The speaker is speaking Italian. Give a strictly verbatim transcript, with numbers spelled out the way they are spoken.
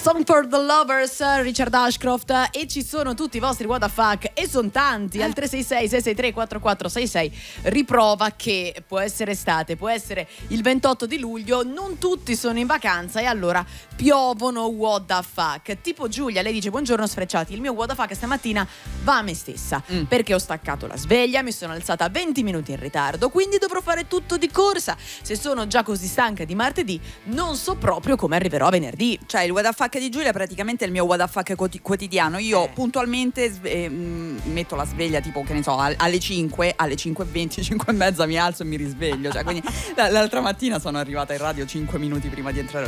Song for the Lovers, Richard Ashcroft, e ci sono tutti i vostri what the fuck, e sono tanti, al tre sei sei sei sei tre quattro quattro sei sei. Riprova che può essere estate, può essere il ventotto di luglio, non tutti sono in vacanza e allora piovono what the fuck. Tipo Giulia, lei dice: buongiorno sfrecciati, il mio what the fuck stamattina va a me stessa, mm. perché ho staccato la sveglia, mi sono alzata venti minuti in ritardo, quindi dovrò fare tutto di corsa. Se sono già così stanca di martedì, non so proprio come arriverò a venerdì. Cioè il what the fuck di Giulia è praticamente il mio what the fuck quotidiano. Io eh. puntualmente eh, metto la sveglia tipo, che ne so, alle cinque, alle cinque e venti, cinque e mezza mi alzo e mi risveglio. Cioè, quindi l'altra mattina sono arrivata in radio cinque minuti prima di entrare